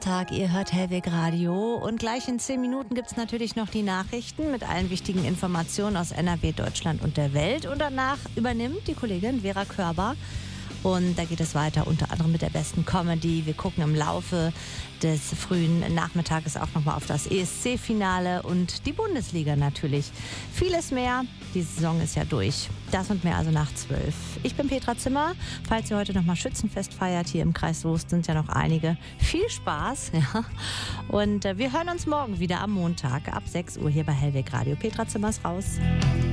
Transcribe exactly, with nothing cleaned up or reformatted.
Tag, ihr hört Hellweg Radio und gleich in zehn Minuten gibt es natürlich noch die Nachrichten mit allen wichtigen Informationen aus N R W, Deutschland und der Welt und danach übernimmt die Kollegin Vera Körber und da geht es weiter unter anderem mit der besten Comedy. Wir gucken im Laufe des frühen Nachmittages auch nochmal auf das E S C-Finale und die Bundesliga natürlich. Vieles mehr, die Saison ist ja durch. Das und mehr also nach zwölf. Ich bin Petra Zimmer. Falls ihr heute nochmal Schützenfest feiert, hier im Kreis Soest sind ja noch einige. Viel Spaß. Ja. Und äh, wir hören uns morgen wieder am Montag ab sechs Uhr hier bei Hellweg Radio. Petra Zimmer ist raus.